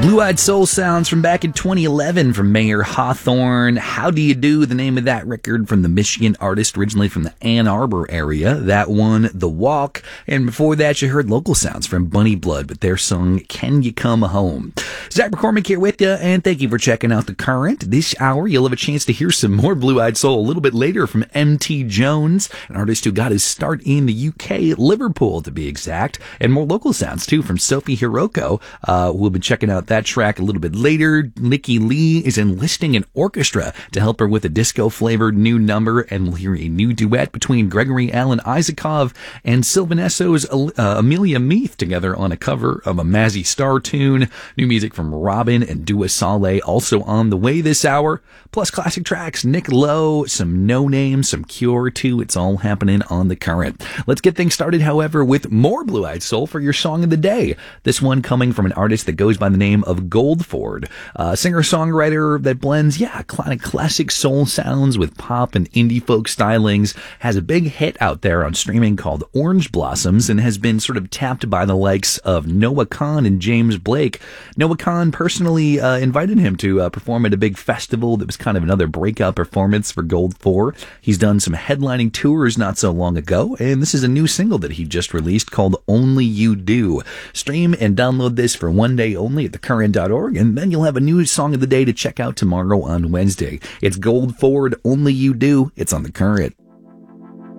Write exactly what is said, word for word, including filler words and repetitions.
Blue-Eyed Soul Sounds from back in twenty eleven from Mayer Hawthorne. How Do You Do, the name of that record from the Michigan artist, originally from the Ann Arbor area. That one, The Walk. And before that, you heard local sounds from Bunny Blood with their song, Can You Come Home? Zach McCormick here with you, and thank you for checking out The Current. This hour, you'll have a chance to hear some more Blue-Eyed Soul a little bit later from M T Jones, an artist who got his start in the U K, Liverpool to be exact, and more local sounds too from Sophie Hiroko. Uh, we'll be checking out that track a little bit later. Nikki Lee is enlisting an orchestra to help her with a disco-flavored new number, and we'll hear a new duet between Gregory Alan Isakov and Sylvanesso's uh, Amelia Meath together on a cover of a Mazzy Star tune. New music from Robin and Dua Saleh also on the way this hour, plus classic tracks, Nick Lowe, some No Name, some Cure too. It's all happening on The Current. Let's get things started, however, with more Blue-Eyed Soul for your song of the day. This one coming from an artist that goes by the name of Goldford, a singer-songwriter that blends, yeah, kind of classic soul sounds with pop and indie folk stylings, has a big hit out there on streaming called Orange Blossoms, and has been sort of tapped by the likes of Noah Kahan and James Blake. Noah Kahan personally uh, invited him to uh, perform at a big festival that was kind of another breakout performance for Goldford. He's done some headlining tours not so long ago, and this is a new single that he just released called Only You Do. Stream and download this for one day only at the current dot org, and then you'll have a new song of the day to check out tomorrow on Wednesday. It's Goldford, Only You Do. It's on The Current.